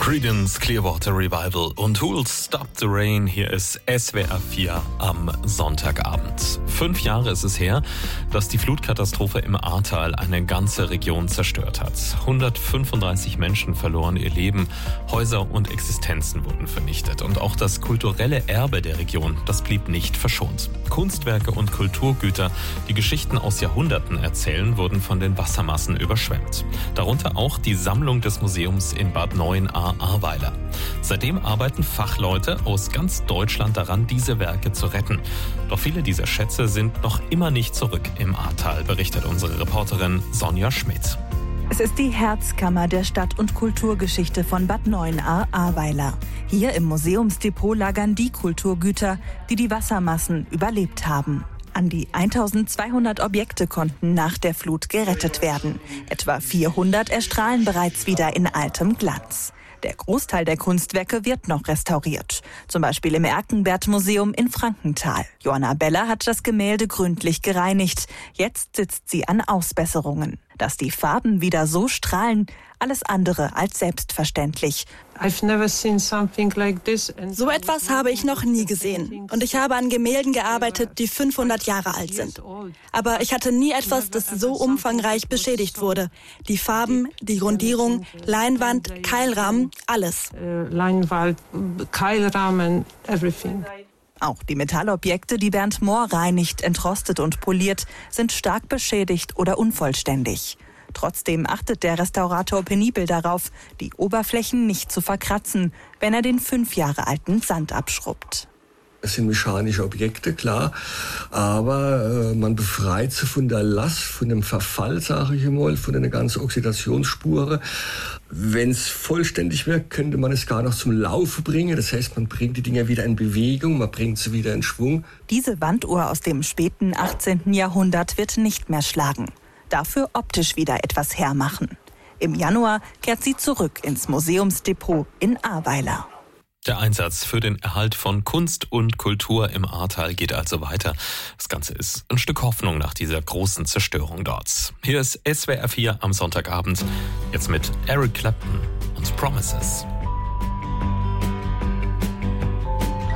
Creedence Clearwater Revival und Who'll Stop the Rain. Hier ist SWR 4 am Sonntagabend. 5 Jahre ist es her, dass die Flutkatastrophe im Ahrtal eine ganze Region zerstört hat. 135 Menschen verloren ihr Leben, Häuser und Existenzen wurden vernichtet. Und auch das kulturelle Erbe der Region, das blieb nicht verschont. Kunstwerke und Kulturgüter, die Geschichten aus Jahrhunderten erzählen, wurden von den Wassermassen überschwemmt. Darunter auch die Sammlung des Museums in Bad Neuenahr-Ahrweiler. Seitdem arbeiten Fachleute aus ganz Deutschland daran, diese Werke zu retten. Doch viele dieser Schätze sind noch immer nicht zurück im Ahrtal, berichtet unsere Reporterin Sonja Schmidt. Es ist die Herzkammer der Stadt- und Kulturgeschichte von Bad Neuenahr-Ahrweiler. Hier im Museumsdepot lagern die Kulturgüter, die die Wassermassen überlebt haben. An die 1200 Objekte konnten nach der Flut gerettet werden. Etwa 400 erstrahlen bereits wieder in altem Glanz. Der Großteil der Kunstwerke wird noch restauriert. Zum Beispiel im Erkenbert-Museum in Frankenthal. Joanna Beller hat das Gemälde gründlich gereinigt. Jetzt sitzt sie an Ausbesserungen. Dass die Farben wieder so strahlen, alles andere als selbstverständlich. So etwas habe ich noch nie gesehen. Und ich habe an Gemälden gearbeitet, die 500 Jahre alt sind. Aber ich hatte nie etwas, das so umfangreich beschädigt wurde. Die Farben, die Grundierung, Leinwand, Keilrahmen, alles. Keilrahmen, everything. Auch die Metallobjekte, die Bernd Mohr reinigt, entrostet und poliert, sind stark beschädigt oder unvollständig. Trotzdem achtet der Restaurator penibel darauf, die Oberflächen nicht zu verkratzen, wenn er den 5 Jahre alten Sand abschrubbt. Es sind mechanische Objekte, klar, aber man befreit sie von der Last, von dem Verfall, sage ich mal, von den ganzen Oxidationsspuren. Wenn es vollständig wäre, könnte man es gar noch zum Laufen bringen. Das heißt, man bringt die Dinger wieder in Bewegung, man bringt sie wieder in Schwung. Diese Wanduhr aus dem späten 18. Jahrhundert wird nicht mehr schlagen. Dafür optisch wieder etwas hermachen. Im Januar kehrt sie zurück ins Museumsdepot in Ahrweiler. Der Einsatz für den Erhalt von Kunst und Kultur im Ahrtal geht also weiter. Das Ganze ist ein Stück Hoffnung nach dieser großen Zerstörung dort. Hier ist SWR 4 am Sonntagabend. Jetzt mit Eric Clapton und Promises.